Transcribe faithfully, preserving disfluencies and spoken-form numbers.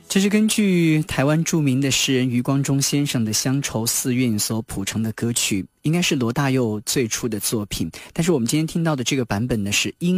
这是根据台湾著名的诗人余光中先生的《乡愁四韵》所谱成的歌曲，应该是罗大佑最初的作品。但是我们今天听到的这个版本呢，是英